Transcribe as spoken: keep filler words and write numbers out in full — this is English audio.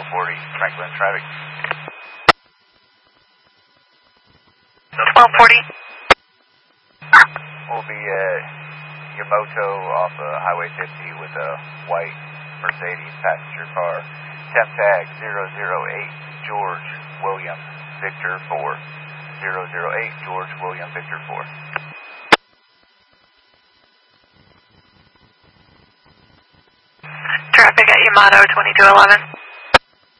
twelve forty Franklin traffic. twelve forty. We'll be at Yamato off of Highway fifty with a white Mercedes passenger car. Temp tag zero zero eight George William Victor four. zero zero eight George William Victor four. Traffic at Yamato twenty-two eleven.